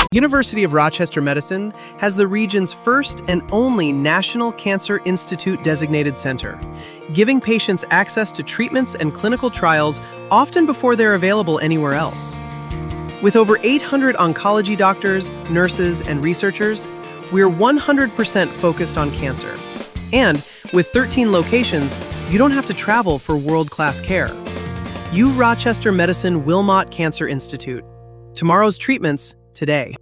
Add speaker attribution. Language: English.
Speaker 1: University of Rochester Medicine has the region's first and only National Cancer Institute designated center, giving patients access to treatments and clinical trials often before they're available anywhere else. With over 800 oncology doctors, nurses, and researchers, we're 100% focused on cancer. And with 13 locations, you don't have to travel for world-class care. U Rochester Medicine Wilmot Cancer Institute. Tomorrow's treatments today.